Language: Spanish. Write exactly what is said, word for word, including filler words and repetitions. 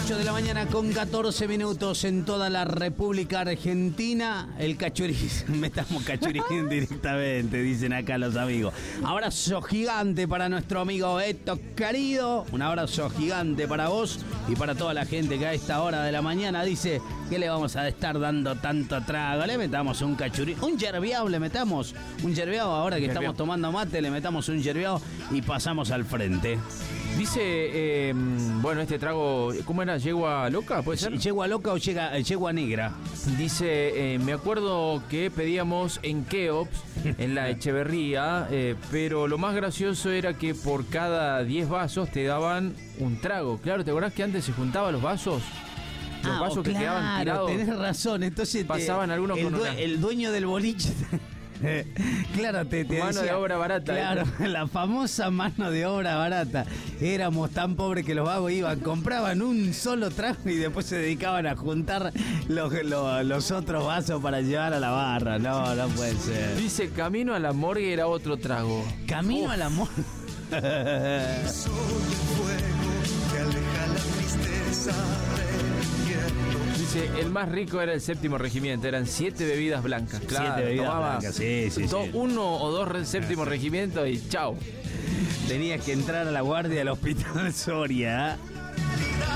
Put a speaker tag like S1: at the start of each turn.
S1: ocho de la mañana con catorce minutos en toda la República Argentina. El cachurín, metamos cachurín directamente, dicen acá los amigos. Abrazo gigante para nuestro amigo Eto querido. Un abrazo gigante para vos y para toda la gente que a esta hora de la mañana dice que le vamos a estar dando tanto trago. Le metamos un cachurín, un yerbeado le metamos. Un yerbeado ahora que estamos tomando mate, le metamos un yerbeado y pasamos al frente.
S2: Dice, eh, bueno, este trago, ¿cómo era? ¿Yegua loca? ¿Puede ser?
S1: ¿Yegua loca o yegua, yegua negra?
S2: Dice, eh, me acuerdo que pedíamos en Keops, en la Echeverría, eh, pero lo más gracioso era que por cada diez vasos te daban un trago. Claro, ¿te acordás que antes se juntaban los vasos? Los
S1: ah,
S2: vasos
S1: oh,
S2: que
S1: claro,
S2: quedaban tirados.
S1: Tenés razón, entonces
S2: pasaban
S1: te,
S2: algunos
S1: el,
S2: con
S1: due-
S2: una...
S1: el dueño del boliche... Claro, te, te
S2: mano
S1: decía,
S2: de obra barata.
S1: Claro, la famosa mano de obra barata. Éramos tan pobres que los vagos iban, compraban un solo trago y después se dedicaban a juntar los, los, los otros vasos para llevar a la barra. No, no puede ser.
S2: Dice, camino a la morgue era otro trago.
S1: Camino
S2: Uf.
S1: a la morgue.
S2: Dice, el más rico era el séptimo regimiento, eran siete bebidas blancas. Claro,
S1: Siete bebidas
S2: tomaba
S1: blancas, sí, sí,
S2: do-
S1: sí.
S2: uno o dos del séptimo regimiento y chau.
S1: Tenías que entrar a la guardia del hospital Soria. ¿eh?